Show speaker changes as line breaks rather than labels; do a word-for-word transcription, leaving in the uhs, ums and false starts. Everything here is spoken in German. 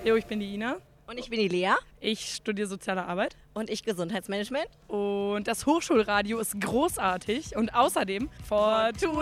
Jo, ich bin die Ina.
Und ich bin die Lea.
Ich studiere Soziale Arbeit.
Und ich Gesundheitsmanagement.
Und das Hochschulradio ist großartig. Und außerdem Fortuna